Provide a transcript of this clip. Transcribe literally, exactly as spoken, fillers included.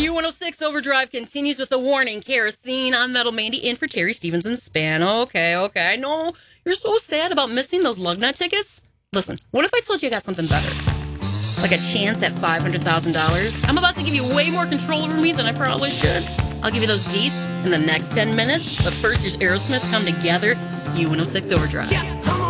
Q one oh six Overdrive continues with a warning. Kerosene on Metal Mandy in for Terry Stevens and Span. Okay, okay. I know you're so sad about missing those Lugnut tickets. Listen, what if I told you I got something better? Like a chance at five hundred thousand dollars? I'm about to give you way more control over me than I probably should. I'll give you those deets in the next ten minutes. But first, here's Aerosmith Come Together, Q one oh six Overdrive. Yeah.